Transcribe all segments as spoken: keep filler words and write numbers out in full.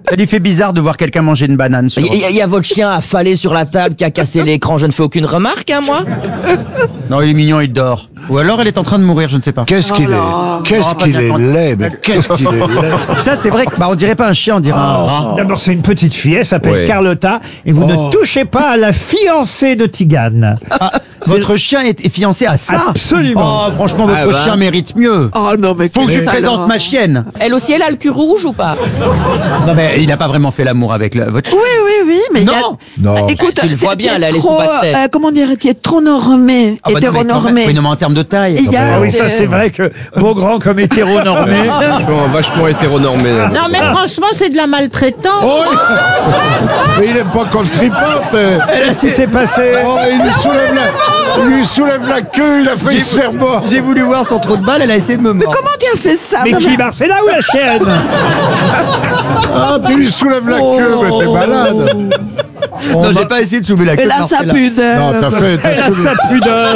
Ça lui fait bizarre de voir quelqu'un manger une banane. Sur... Il y, y, y a votre chien affalé sur la table qui a cassé l'écran, je ne fais aucune remarque, hein, moi. Non, il est mignon, il dort. Ou alors elle est en train de mourir, je ne sais pas. Qu'est-ce qu'il est Qu'est-ce Oh, qu'il pas est bien. laid, mais qu'est-ce qu'il est laid. Ça, c'est vrai que, bah, on dirait pas un chien, on dirait un rat. D'abord, c'est une petite fille, elle s'appelle Ouais. Carlotta, et vous Oh. ne touchez pas à la fiancée de Tigane. Ah, votre chien est, est fiancé à ça? Absolument. Oh, franchement, votre Ah bah. chien mérite mieux. Oh non, mais Faut que je lui quel présente talent. ma chienne. Elle aussi, elle a le cul rouge ou pas? Non, mais il a pas vraiment fait l'amour avec le, votre chien. Oui, oui, oui, mais il y a... Non. Non. Écoute, Tu le vois t'es- bien, t'es elle a les trop, sous pas de tête. euh, comment dire, tu es trop normé, Ah bah non, mais quand même. hétéronormé. Oui, non, mais en termes de taille. Il y a Ah oui, ça des- c'est vrai que beau grand comme hétéronormé. Vachement, vachement hétéronormé. Non mais franchement c'est de la maltraitance. Oh, il- mais il aime pas qu'on le tripote. euh. Qu'est-ce qui s'est passé? Oh, il lui soulève la, il lui soulève la queue, il a failli se faire mort. J'ai voulu voir son trou de balle, elle a essayé de me Mais mordre. comment tu as fait ça? Mais Non, qui, Marcella ou la chienne? Ah, tu lui soulèves la queue, mais t'es malade. Non, j'ai pas essayé de soulever la queue. Elle de a sa Marcella. pudeur. Non, t'as fait. Elle T'as a soulevé... sa pudeur.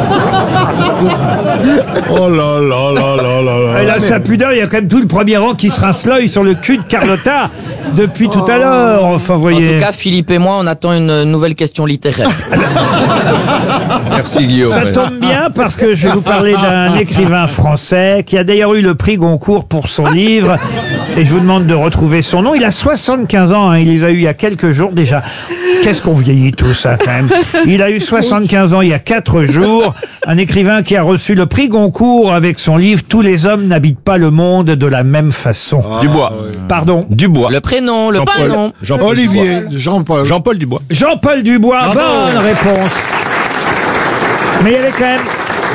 Oh là là là là là là. Elle a sa pudeur, il y a quand même tout le premier rang qui se rince l'œil sur le cul de Carlotta depuis tout à l'heure. Enfin, En voyez. tout cas, Philippe et moi, on attend une nouvelle question littéraire. Merci Guillaume. Ça tombe bien parce que je vais vous parler d'un écrivain français qui a d'ailleurs eu le prix Goncourt pour son livre et je vous demande de retrouver son nom. Il a soixante-quinze ans, hein, il les a eu il y a quelques jours déjà. Qu'est-ce qu'on vieillit tout ça quand même. Il a eu soixante-quinze ans il y a quatre jours. Un écrivain qui a reçu le prix Goncourt avec son livre « Tous les hommes n'habitent pas le monde de la même façon ». Dubois. Pardon. Dubois. Le prénom, le Jean-Paul. prénom. Jean-Paul Olivier, Dubois. Jean-Paul. Jean-Paul Dubois. Jean-Paul Dubois, bonne réponse. Mais il y avait quand même...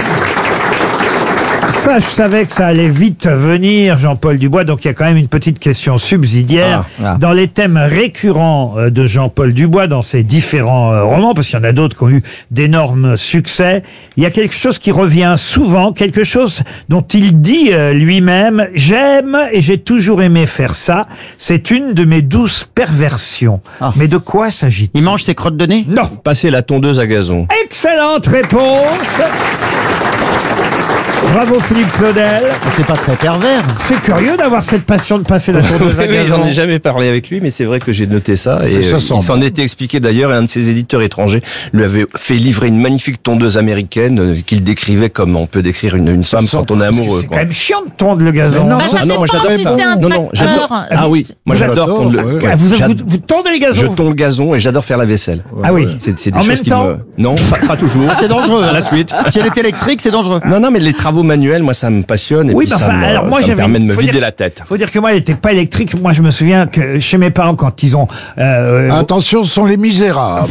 Ça, je savais que ça allait vite venir, Jean-Paul Dubois, donc il y a quand même une petite question subsidiaire. Ah, ah. Dans les thèmes récurrents euh, de Jean-Paul Dubois, dans ses différents euh, romans, parce qu'il y en a d'autres qui ont eu d'énormes succès, il y a quelque chose qui revient souvent, quelque chose dont il dit euh, lui-même « J'aime et j'ai toujours aimé faire ça, c'est une de mes douces perversions Ah. ». Mais de quoi s'agit-il? Il mange ses crottes de nez? Non. Passer la tondeuse à gazon. Excellente réponse. Bravo Philippe Claudel. C'est pas très pervers. C'est curieux d'avoir cette passion de passer la tondeuse à Oui, gazon. j'en ai jamais parlé avec lui, mais c'est vrai que j'ai noté ça. Et Mais ça euh, sent il s'en était expliqué d'ailleurs, et un de ses éditeurs étrangers lui avait fait livrer une magnifique tondeuse américaine euh, qu'il décrivait comme on peut décrire une, une femme sent- quand on est Parce que amoureux. c'est quoi. quand même chiant de tondre le gazon. Mais non, Ah, ça- Ah non, moi dépend j'adore si ça. c'est un Non, non, j'adore. tracteur. Ah oui, moi Vous j'adore adorez, tondre le. ouais. ah, vous, j'ad- vous, vous tondez les gazons. Je tonds le gazon et j'adore faire la vaisselle. Ah oui. C'est c'est des En choses même qui temps me. Non, pas, pas toujours. C'est dangereux. À la suite. Si elle est électrique, c'est dangereux. Non, non, mais les travaux manuels, moi, ça me passionne et Oui, puis mais ça, enfin, me, alors moi ça me j'avais. permet de me faut vider dire- la tête. Faut dire que moi, elle n'était pas électrique. Moi, je me souviens que chez mes parents, quand ils ont. euh, Attention, ce sont les misérables.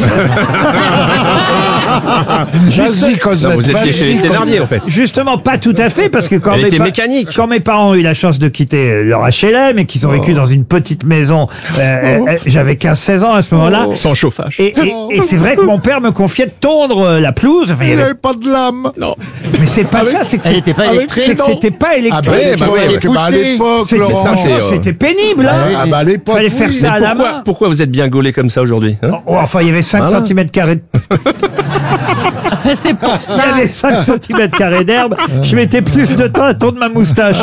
Vas-y, Cosette. Non, vous étiez chez les vas-y, Thénardier, en fait. Justement, pas tout à fait, parce que quand Elle mes, était pa- mécanique. quand mes parents ont eu la chance de quitter leur H L M et qu'ils ont vécu dans une petite maison, euh, euh, j'avais quinze seize ans à ce moment-là. Sans chauffage. Et, et- et c'est vrai que mon père me confiait de tondre euh, la pelouse. Enfin, il y Il avait- n'avait pas de lame. Non. Mais c'est pas ça, c'est que Elle c'est- était pas Ah oui, électrique, c'est que non c'était pas Ah électrique. bah, Ouais, bah l'époque, ouais, bah, à poussé. l'époque, C'était Laurent. ça, c'est, euh, c'était pénible, hein. Ah bah à l'époque, Fallait faire oui. ça à la Pourquoi, main. pourquoi vous êtes bien gaulé comme ça aujourd'hui hein? Oh, enfin, il y avait cinq Voilà. centimètres carrés de... C'est pour ça. Il y avait cinq centimètres carrés d'herbe. Je mettais plus de temps à tondre ma moustache.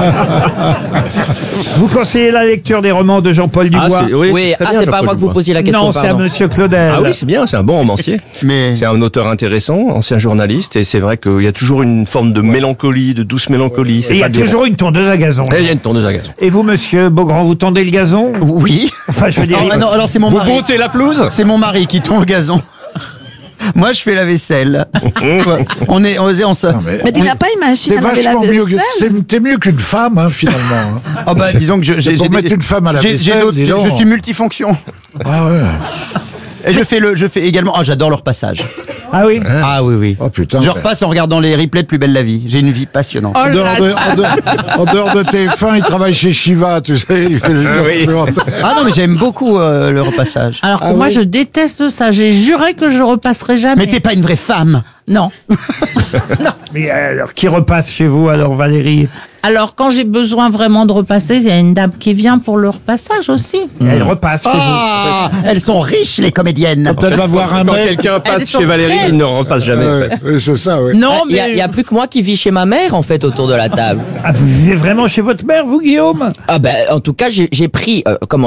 Vous conseillez la lecture des romans de Jean-Paul Ah, Dubois? c'est, oui, Oui, très ah, bien, c'est pas à Jean-Paul moi que vous Dubois. posiez la question, Non, c'est à pardon. Monsieur Claudel. Ah oui, c'est bien, c'est un bon romancier. Mais C'est un auteur intéressant, ancien journaliste, et c'est vrai qu'il y a toujours une forme de mélancolie, de douce mélancolie. C'est Et il y a pas des- toujours une tondeuse à gazon. Et il y a une tondeuse à gazon. Et vous, Monsieur Beaugrand, vous tondez le gazon? oui. Enfin, je veux dire... Ah non, alors c'est mon Vous mari. montez la pelouse C'est mon mari qui tond le gazon. Moi, je fais la vaisselle. on est, on est, on se. mais- Mais tu n'as pas une machine T'es à laver la vachement mieux que, vaisselle? c'est- t'es mieux qu'une femme, hein, finalement. hein. Ah bah, disons que je, j'ai, pour j'ai mettre une femme à la j'ai- j'ai vaisselle, d'autres- dis je, donc. je suis multifonction. Ah ouais. Et je fais le, je fais également. Ah, j'adore le repassage. Ah oui? Ah oui, oui. Oh putain. Je mais- repasse en regardant les replays de Plus belle la vie. J'ai une vie passionnante. Oh En là dehors, de, là. en, dehors, en dehors de T F un, il travaille chez Shiva, tu sais. Il fait des oui. documentaires. Ah non, mais j'aime beaucoup euh, le repassage. Alors que Ah moi oui. je déteste ça. J'ai juré que je repasserai jamais. Mais t'es pas une vraie femme. Non. Mais euh, alors, qui repasse chez vous, alors, Valérie? Alors quand j'ai besoin vraiment de repasser, il y a une dame qui vient pour le repassage aussi. Elle repasse chez vous. Ah, elles sont riches, les comédiennes. Quand elle va voir un Quand mec. quelqu'un passe Elles sont chez Valérie, très- il ne repasse jamais. en Ouais, fait. ouais, c'est ça, oui. Non, Il y, a- mais il y a plus que moi qui vis chez ma mère, en fait, autour de la table. Ah, vous vivez vraiment chez votre mère, vous, Guillaume? Ah ben, en tout cas, j'ai j'ai pris, euh, comment